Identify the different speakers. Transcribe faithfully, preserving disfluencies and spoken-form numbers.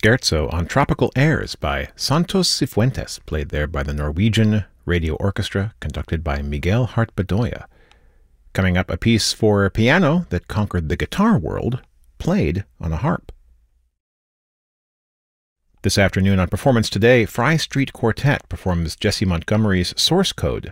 Speaker 1: Scherzo on Tropical Airs by Santos Cifuentes, played there by the Norwegian Radio Orchestra, conducted by Miguel Hart-Bedoya. Coming up, a piece for piano that conquered the guitar world, played on a harp. This afternoon on Performance Today, Fry Street Quartet performs Jessie Montgomery's Source Code,